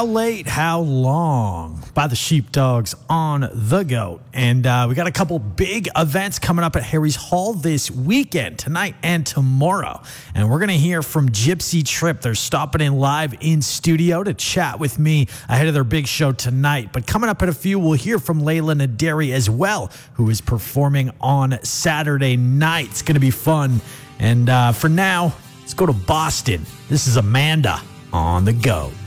How Late, How Long by the Sheepdogs on The Goat. And we got a couple big events coming up at Harry's Hall this weekend, tonight and tomorrow. And we're going to hear from Gypsy Trip. They're stopping in live in studio to chat with me ahead of their big show tonight. But coming up in a few, we'll hear from Layla Naderi as well, who is performing on Saturday night. It's going to be fun. And for now, let's go to Boston. This is Amanda on The Goat.